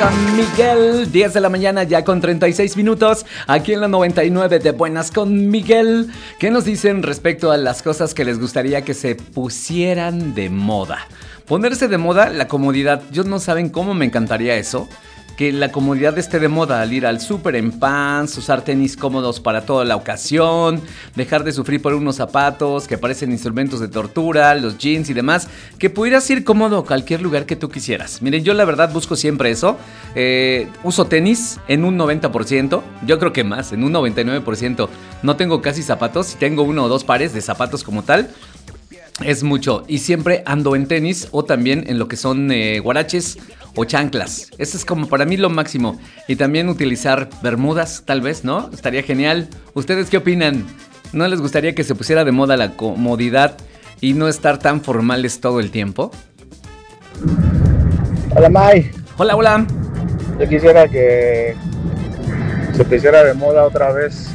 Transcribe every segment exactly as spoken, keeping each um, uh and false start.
con Miguel. diez de la mañana ya con treinta y seis minutos. Aquí en la noventa y nueve de Buenas con Miguel. ¿Qué nos dicen respecto a las cosas que les gustaría que se pusieran de moda? Ponerse de moda, la comodidad. Yo no saben cómo me encantaría eso. Que la comodidad esté de moda al ir al súper en pants, usar tenis cómodos para toda la ocasión, dejar de sufrir por unos zapatos que parecen instrumentos de tortura, los jeans y demás, que pudieras ir cómodo a cualquier lugar que tú quisieras. Miren, yo la verdad busco siempre eso. Eh, uso tenis en un noventa por ciento, yo creo que más, en un noventa y nueve por ciento. No tengo casi zapatos, tengo uno o dos pares de zapatos como tal. Es mucho, y siempre ando en tenis o también en lo que son eh, guaraches o chanclas. Eso es como para mí lo máximo. Y también utilizar bermudas, tal vez, ¿no? Estaría genial. ¿Ustedes qué opinan? ¿No les gustaría que se pusiera de moda la comodidad y no estar tan formales todo el tiempo? Hola, May. Hola, hola. Yo quisiera que se pusiera de moda otra vez,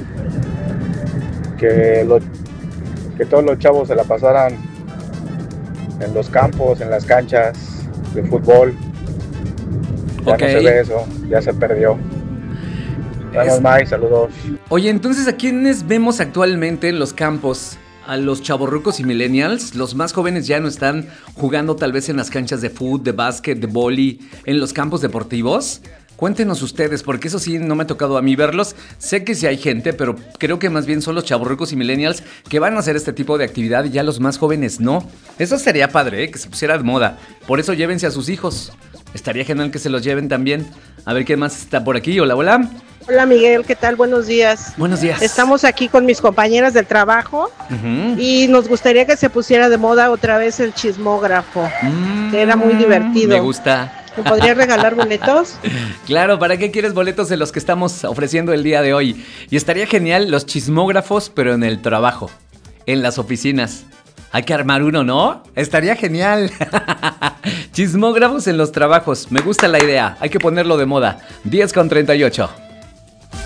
que, lo, que todos los chavos se la pasaran en los campos, en las canchas de fútbol. Ya okay. No se ve eso, ya se perdió. Vamos, es... May, saludos. Oye, entonces, ¿a quiénes vemos actualmente en los campos? A los chavorrucos y millennials. Los más jóvenes ya no están jugando tal vez en las canchas de fútbol, de básquet, de vóley, en los campos deportivos. Cuéntenos ustedes, porque eso sí no me ha tocado a mí verlos. Sé que sí hay gente, pero creo que más bien son los chavorrucos y millennials que van a hacer este tipo de actividad y ya los más jóvenes no. Eso sería padre, ¿eh? Que se pusiera de moda. Por eso llévense a sus hijos. Estaría genial que se los lleven también. A ver qué más está por aquí. Hola, hola. Hola, Miguel, ¿qué tal? Buenos días. Buenos días. Estamos aquí con mis compañeras del trabajo uh-huh. y nos gustaría que se pusiera de moda otra vez el chismógrafo, mm, que era muy divertido. Me gusta. ¿Me podrías regalar boletos? Claro, ¿para qué quieres boletos de los que estamos ofreciendo el día de hoy? Y estaría genial los chismógrafos, pero en el trabajo, en las oficinas. Hay que armar uno, ¿no? Estaría genial. Chismógrafos en los trabajos. Me gusta la idea. Hay que ponerlo de moda. diez con treinta y ocho.